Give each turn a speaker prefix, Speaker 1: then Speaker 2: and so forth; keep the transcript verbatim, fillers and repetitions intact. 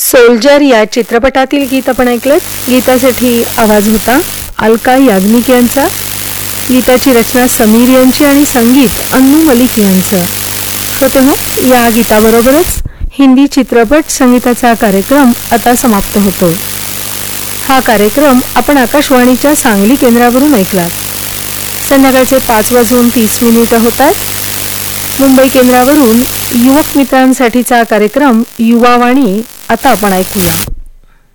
Speaker 1: Soldier या चित्रपटातील गीत आपण ऐकलं। गीतासाठी आवाज होता अलका याग्निक यांचा, गीताची रचना समीर यांची आणि संगीत अन्नू मलिक यांचं। श्रोते हो, या गीताबरोबरच हिंदी चित्रपट संगीताचा कार्यक्रम आता समाप्त होतो। हा कार्यक्रम आपण आकाशवाणीच्या सांगली केंद्रावरून ऐकलात। संध्याकाळचे पाच वाजून तीस मिनिटं होतात। मुंबई केंद्रावरून युवक मित्रांसाठीचा कार्यक्रम युवावाणी आता आपण ऐकूया।